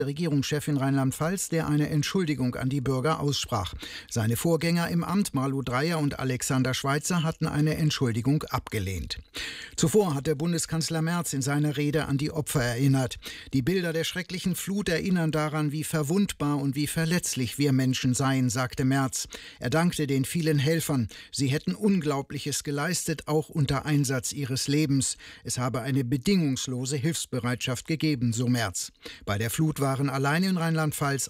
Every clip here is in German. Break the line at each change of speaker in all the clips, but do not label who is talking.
Regierungschef in Rheinland-Pfalz, der eine Entschuldigung an die Bürger aussprach. Seine Vorgänger im Amt, Malu Dreyer und Alexander Schweitzer, hatten eine Entschuldigung abgelehnt. Zuvor hatte Bundeskanzler Merz in seiner Rede an die Opfer erinnert. Die Bilder der schrecklichen Flut erinnern daran, wie verwundbar und wie verletzlich wir Menschen seien, sagte Merz. Er dankte den vielen Helfern. Sie hätten Unglaubliches geleistet, auch unter Einsatz ihres Lebens. Es habe eine bedingungslose Hilfsbereitschaft gegeben, so Merz. Bei der Flut waren allein in Rheinland-Pfalz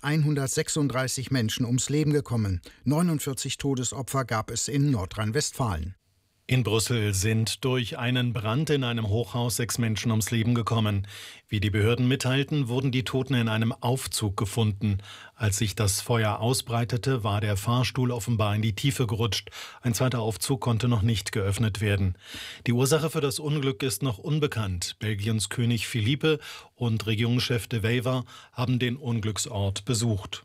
136 Menschen ums Leben gekommen. 49 Todesopfer gab es in Nordrhein-Westfalen.
In Brüssel sind durch einen Brand in einem Hochhaus 6 Menschen ums Leben gekommen. Wie die Behörden mitteilten, wurden die Toten in einem Aufzug gefunden. Als sich das Feuer ausbreitete, war der Fahrstuhl offenbar in die Tiefe gerutscht. Ein zweiter Aufzug konnte noch nicht geöffnet werden. Die Ursache für das Unglück ist noch unbekannt. Belgiens König Philippe und Regierungschef De Wever haben den Unglücksort besucht.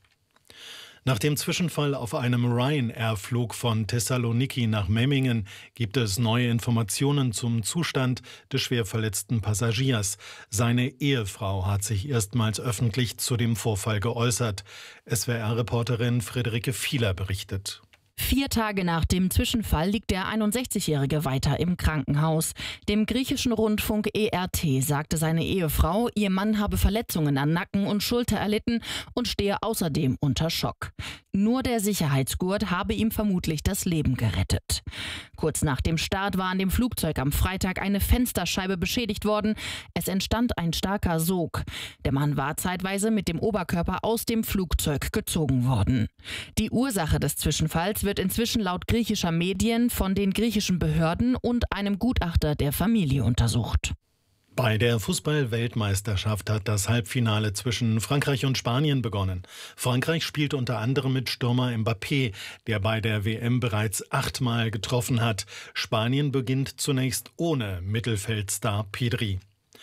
Nach dem Zwischenfall auf einem Ryanair-Flug von Thessaloniki nach Memmingen gibt es neue Informationen zum Zustand des schwer verletzten Passagiers. Seine Ehefrau hat sich erstmals öffentlich zu dem Vorfall geäußert. SWR-Reporterin Friederike Fieler berichtet.
4 Tage nach dem Zwischenfall liegt der 61-Jährige weiter im Krankenhaus. Dem griechischen Rundfunk ERT sagte seine Ehefrau, ihr Mann habe Verletzungen an Nacken und Schulter erlitten und stehe außerdem unter Schock. Nur der Sicherheitsgurt habe ihm vermutlich das Leben gerettet. Kurz nach dem Start war an dem Flugzeug am Freitag eine Fensterscheibe beschädigt worden. Es entstand ein starker Sog. Der Mann war zeitweise mit dem Oberkörper aus dem Flugzeug gezogen worden. Die Ursache des Zwischenfalls wird inzwischen laut griechischer Medien von den griechischen Behörden und einem Gutachter der Familie untersucht.
Bei der Fußball-Weltmeisterschaft hat das Halbfinale zwischen Frankreich und Spanien begonnen. Frankreich spielt unter anderem mit Stürmer Mbappé, der bei der WM bereits 8-mal getroffen hat. Spanien beginnt zunächst ohne Mittelfeldstar Pedri.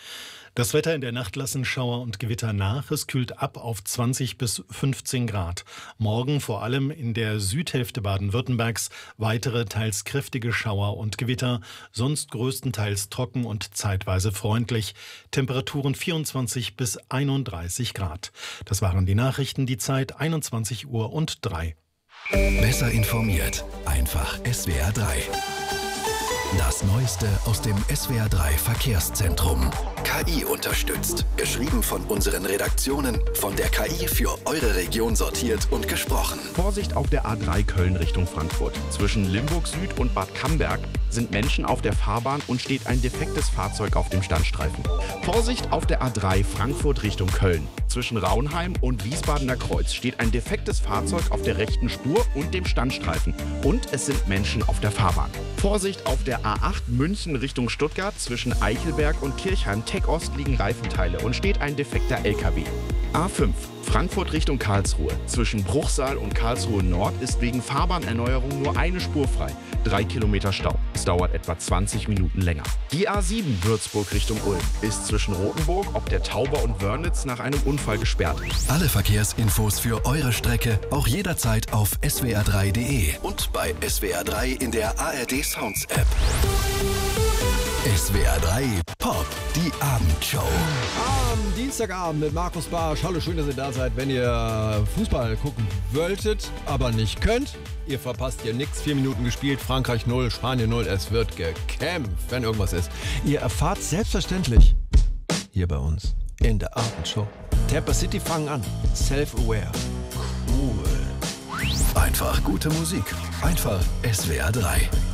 Das Wetter: in der Nacht lassen Schauer und Gewitter nach. Es kühlt ab auf 20 bis 15 Grad. Morgen vor allem in der Südhälfte Baden-Württembergs weitere teils kräftige Schauer und Gewitter, sonst größtenteils trocken und zeitweise freundlich. Temperaturen 24 bis 31 Grad. Das waren die Nachrichten, die Zeit 21:03 Uhr.
Besser informiert, einfach SWR 3. Das Neueste aus dem SWR 3 Verkehrszentrum. KI unterstützt. Geschrieben von unseren Redaktionen, von der KI für eure Region sortiert und gesprochen.
Vorsicht auf der A3 Köln Richtung Frankfurt. Zwischen Limburg Süd und Bad Camberg sind Menschen auf der Fahrbahn und steht ein defektes Fahrzeug auf dem Standstreifen. Vorsicht auf der A3 Frankfurt Richtung Köln. Zwischen Raunheim und Wiesbadener Kreuz steht ein defektes Fahrzeug auf der rechten Spur und dem Standstreifen. Und es sind Menschen auf der Fahrbahn. Vorsicht auf der A8 München Richtung Stuttgart. Zwischen Eichelberg und Kirchheim Tech Ost liegen Reifenteile und steht ein defekter LKW. A5 Frankfurt Richtung Karlsruhe. Zwischen Bruchsal und Karlsruhe Nord ist wegen Fahrbahnerneuerung nur eine Spur frei. 3 Kilometer Stau. Es dauert etwa 20 Minuten länger. Die A7 Würzburg Richtung Ulm ist zwischen Rothenburg, ob der Tauber und Wörnitz nach einem Unfall gesperrt.
Alle Verkehrsinfos für eure Strecke auch jederzeit auf swr3.de und bei SWR 3 in der ARD Sounds App. SWR 3 Pop, die Abendshow.
Am Dienstagabend mit Markus Barsch. Hallo, schön, dass ihr da seid. Wenn ihr Fußball gucken wolltet, aber nicht könnt, ihr verpasst hier nichts. 4 Minuten gespielt, Frankreich 0, Spanien 0. Es wird gekämpft, wenn irgendwas ist. Ihr erfahrt selbstverständlich hier bei uns in der Abendshow. Tampa City fangen an. Self-aware. Cool.
Einfach gute Musik. Einfach SWR 3.